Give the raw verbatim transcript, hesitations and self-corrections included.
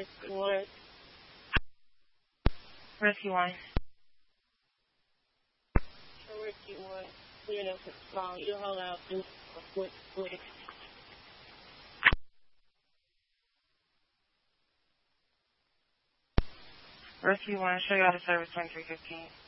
Rescue one. Rescue one. Rescue one. You know, strong. You hold out to quick, quick. Rescue one, show you out of service twenty-three fifteen.